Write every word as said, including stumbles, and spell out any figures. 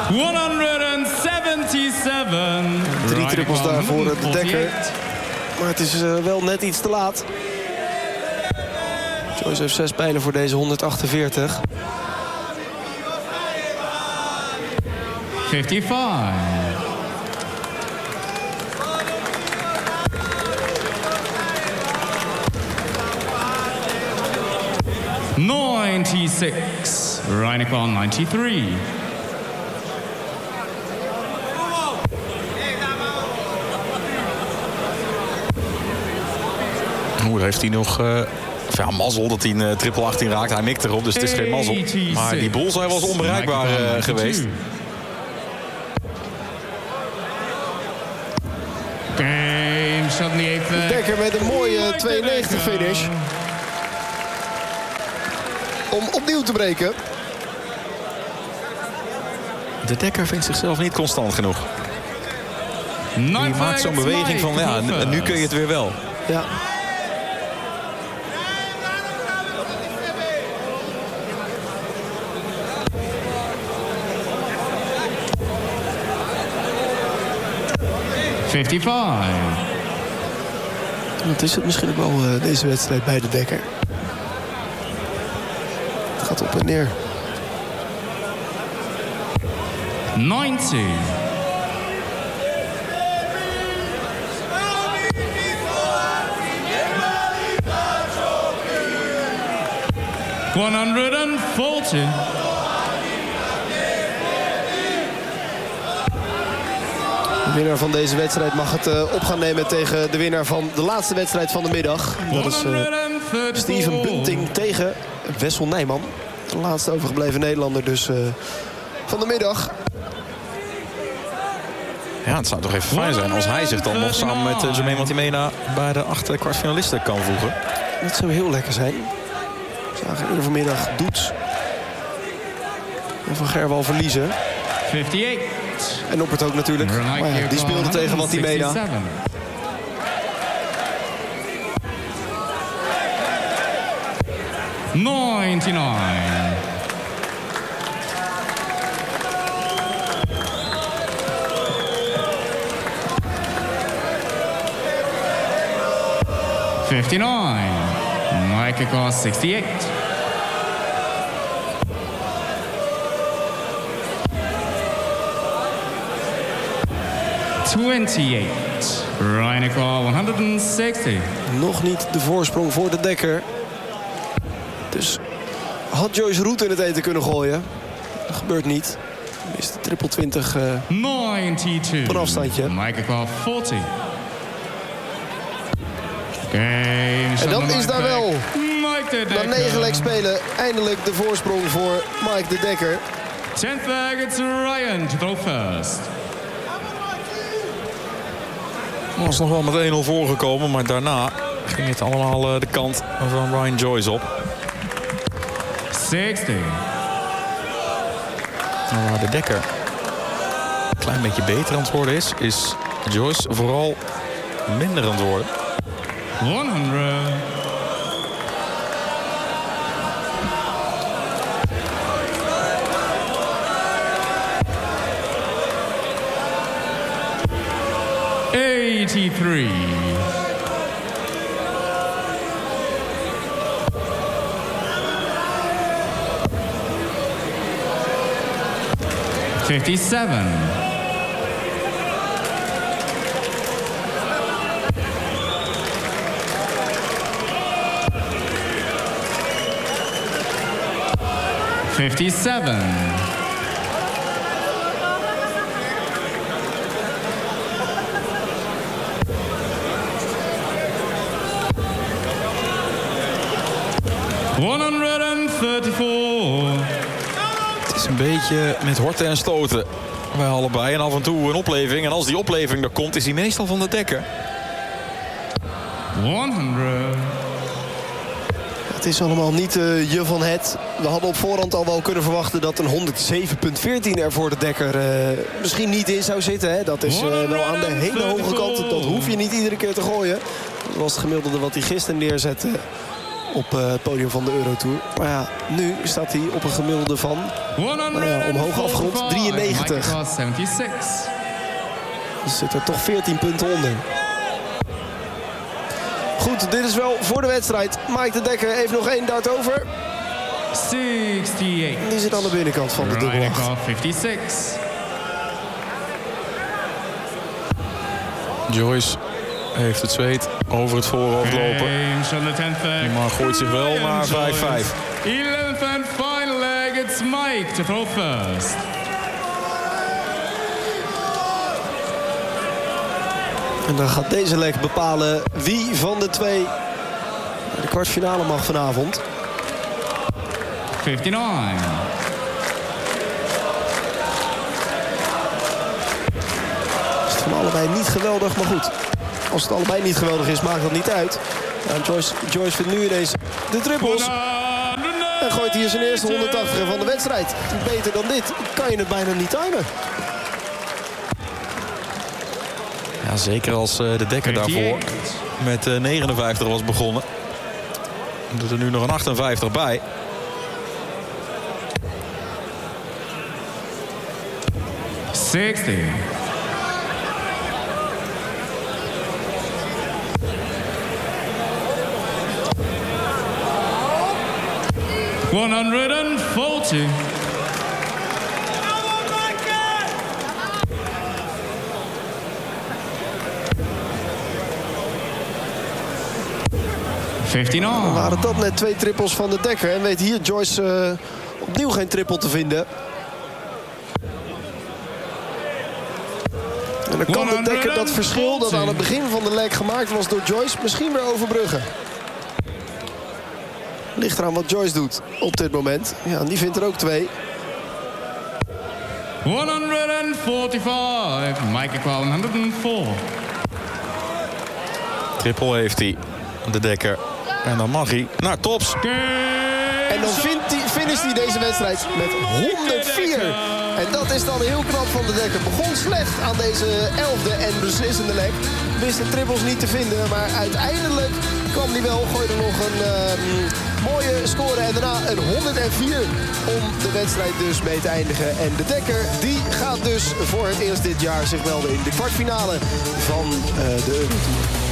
honderdzevenenzeventig. Drie trippels daar voor de Dekker. Maar het is uh, wel net iets te laat. Joyce heeft zes pijlen voor deze honderdachtenveertig. vijfenvijftig. ninety-six. Reinekon ninety-three. Hoe heeft hij nog... Uh... Ja, mazzel dat hij een uh, triple achttien raakt. Hij mikt erop, dus het is geen mazzel. Maar die bullseye was onbereikbaar uh, geweest. Dekker met een mooie tweeënnegentig finish. Om opnieuw te breken. De Dekker vindt zichzelf niet constant genoeg. Die maakt zo'n beweging van, ja, nu kun je het weer wel. Ja. vijfenvijftig. Dat is het misschien ook wel uh, deze wedstrijd bij de Dekker. Het gaat op en neer. negentig. honderdveertig. De winnaar van deze wedstrijd mag het uh, op gaan nemen tegen de winnaar van de laatste wedstrijd van de middag. Dat is uh, Steven Bunting tegen Wessel Nijman. De laatste overgebleven Nederlander dus uh, van de middag. Ja, het zou toch even fijn zijn als hij zich dan nog samen met uh, Jermaine Matimena bij de acht kwartfinalisten kan voegen. Dat zou heel lekker zijn. We zagen eerder vanmiddag Doets en Van Gerwal verliezen. vijfenvijftig. En Noppert ook natuurlijk. Maar ja, die speelde tegen Matimena. negenennegentig. fifty-nine. Mike across sixty-eight. twenty-eight. Reinekon honderdzestig. Nog niet de voorsprong voor de Dekker. Dus had Joyce Roet in het eten kunnen gooien. Dat gebeurt niet. Is de triple twintig uh, negenennegentig. op een afstandje. Michael veertig. En dan is daar wel, na negen leg spelen, eindelijk de voorsprong voor Mike de Dekker. tenth leg, it's Ryan to throw first. Was nog wel met één nul voorgekomen, maar daarna ging het allemaal uh, de kant van Ryan Joyce op. zestig. Nou, waar de Dekker een klein beetje beter aan het worden is, is Joyce vooral minder aan het worden. honderd. eighty-three. fifty-seven. fifty-seven. honderdvierentachtig. Het is een beetje met horten en stoten bij allebei. En af en toe een opleving. En als die opleving er komt, is die meestal van de Dekker. honderd. Het is allemaal niet uh, je van het. We hadden op voorhand al wel kunnen verwachten dat een honderdzeven komma veertien er voor de Dekker uh, misschien niet in zou zitten. Hè. Dat is uh, wel aan de hele hoge kant. Dat hoef je niet iedere keer te gooien. Dat was het gemiddelde wat hij gisteren neerzette op uh, het podium van de Eurotour. Maar ja, nu staat hij op een gemiddelde van nou ja, omhoog afgerond drieënnegentig. Dus zit er toch veertien punten onder. Goed, dit is wel voor de wedstrijd. Mike de Dekker heeft nog één dart over. zesenzestig. Die zit aan de binnenkant van de dubbel acht. vijfenzestig. Joyce heeft het zweet over het voorhoofd lopen. Maar gooit zich wel naar vijf vijf. eleventh and final leg, it's Mike to throw first. En dan gaat deze leg bepalen wie van de twee de kwartfinale mag vanavond. vijfenvijftig. Is het van allebei niet geweldig, maar goed. Als het allebei niet geweldig is, maakt dat niet uit. Ja, Joyce, Joyce vindt nu ineens de trippels. En gooit hier zijn eerste honderdtachtig van de wedstrijd. Beter dan dit kan je het bijna niet timen. Ja, zeker als uh, de Dekker daarvoor met uh, negenenvijftig was begonnen. Doet er nu nog een achtenvijftig bij. zestig. honderdveertig. Dan waren dat net twee trippels van de Dekker. En weet hier Joyce uh, opnieuw geen trippel te vinden. En dan kan de Dekker dat verschil dat aan het begin van de leg gemaakt was door Joyce misschien weer overbruggen. Ligt eraan wat Joyce doet op dit moment. Ja, en die vindt er ook twee. honderdvijfenveertig. Mike qua honderdvier. Triple heeft hij, de Dekker. En dan mag hij naar tops. En dan finisht hij deze wedstrijd met honderdvier. En dat is dan heel knap van de Dekker. Begon slecht aan deze elfde en beslissende leg. Wist de trippels niet te vinden. Maar uiteindelijk kwam hij wel. Gooide nog een uh, mooie score. En daarna een honderdvier om de wedstrijd dus mee te eindigen. En de Dekker die gaat dus voor het eerst dit jaar zich melden in de kwartfinale van uh, de Eurotour.